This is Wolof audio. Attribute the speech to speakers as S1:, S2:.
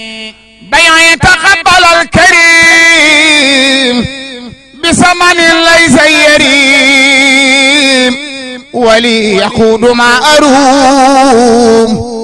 S1: بيع يتقبل الكريم بثمن ليس يريم ولي يقود ما أروم